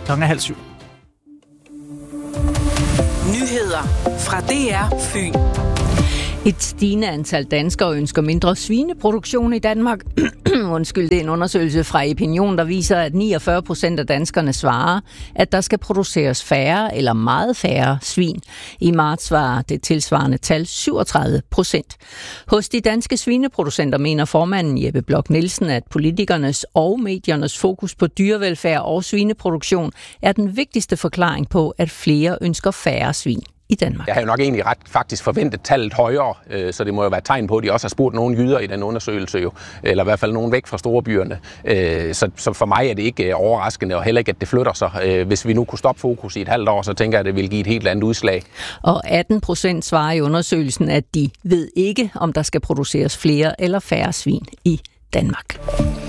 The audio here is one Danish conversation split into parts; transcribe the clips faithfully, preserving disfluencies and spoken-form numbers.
klokken halv syv. Nyheder fra D R Fyn. Et stigende antal danskere ønsker mindre svineproduktion i Danmark. Undskyld, det er en undersøgelse fra Epinion, der viser, at niogfyrre procent af danskerne svarer, at der skal produceres færre eller meget færre svin. I marts var det tilsvarende tal syvogtredive procent. Hos de danske svineproducenter mener formanden Jeppe Bloch Nielsen, at politikernes og mediernes fokus på dyrevelfærd og svineproduktion er den vigtigste forklaring på, at flere ønsker færre svin i Danmark. Jeg har jo nok egentlig ret faktisk forventet tallet højere, så det må jo være et tegn på, at de også har spurgt nogle jyder i den undersøgelse, jo, eller i hvert fald nogen væk fra storebyerne. Så, så for mig er det ikke overraskende, og heller ikke, at det flytter sig. Hvis vi nu kunne stoppe fokus i et halvt år, så tænker jeg, at det vil give et helt andet udslag. Og atten procent svarer i undersøgelsen, at de ved ikke, om der skal produceres flere eller færre svin i Danmark.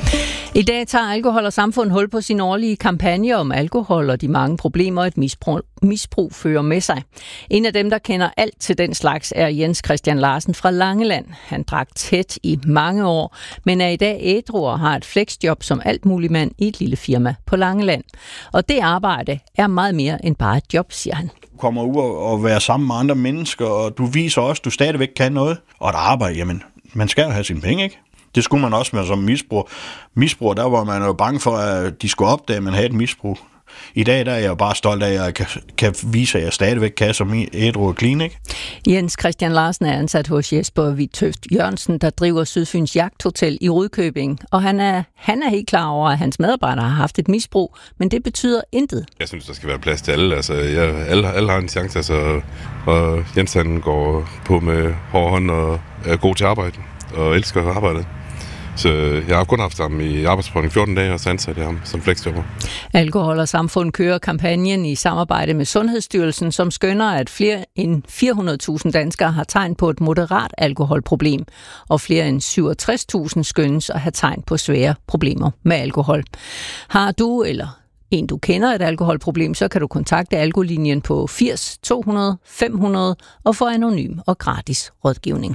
I dag tager Alkohol og Samfund hul på sin årlige kampagne om alkohol og de mange problemer, et misbrug, misbrug fører med sig. En af dem, der kender alt til den slags, er Jens Christian Larsen fra Langeland. Han drak tæt i mange år, men er i dag ædru og har et flexjob som altmuligmand i et lille firma på Langeland. Og det arbejde er meget mere end bare et job, siger han. Du kommer ud og være sammen med andre mennesker, og du viser også, at du stadigvæk kan noget. Og et arbejde, jamen, man skal jo have sine penge, ikke? Det skulle man også med som misbrug. Misbrug, der var man jo bange for, at de skulle opdage, at man havde et misbrug. I dag der er jeg jo bare stolt af, at jeg kan, kan vise, at jeg stadigvæk kan som ædru og clean, ikke? Jens Christian Larsen er ansat hos Jesper Vitøft Jørgensen, der driver Sydfyns Jagthotel i Rudkøbing. Og han er, han er helt klar over, at hans medarbejdere har haft et misbrug, men det betyder intet. Jeg synes, der skal være plads til alle. Altså, jeg, alle, alle har en chance, altså, og Jens han går på med hård hånd og er god til arbejde og elsker arbejdet. Så jeg har kun haft ham i arbejdsprøvning i fjorten dage, og så ansatte jeg ham som flexjobber. Alkohol og Samfund kører kampagnen i samarbejde med Sundhedsstyrelsen, som skønner, at flere end fire hundrede tusind danskere har tegn på et moderat alkoholproblem, og flere end syvogtres tusind skønnes at have tegn på svære problemer med alkohol. Har du eller en du kender et alkoholproblem, så kan du kontakte Alkolinjen på firs to hundrede fem hundrede og få anonym og gratis rådgivning.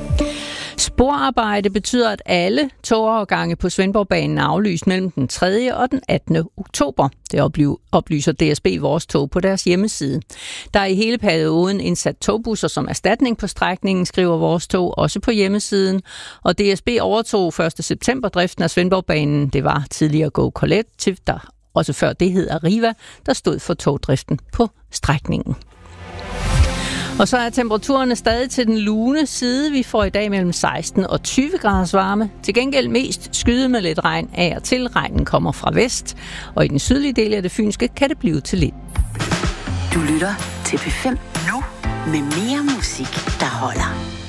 Sporarbejde betyder, at alle togafgange på Svendborgbanen er aflyst mellem den tredje og den attende oktober. Det oplyser D S B Vores Tog på deres hjemmeside. Der er i hele perioden indsat togbusser som erstatning på strækningen, skriver Vores Tog også på hjemmesiden. Og D S B overtog første september driften af Svendborgbanen. Det var tidligere Go Collective, der også før det hed Arriva, der stod for togdriften på strækningen. Og så er temperaturerne stadig til den lune side. Vi får i dag mellem seksten og tyve graders varme. Til gengæld mest skyde med lidt regn af og til. Regnen kommer fra vest, og i den sydlige del af det fynske kan det blive til lidt. Du lytter til P fem nu med mere musik, der holder.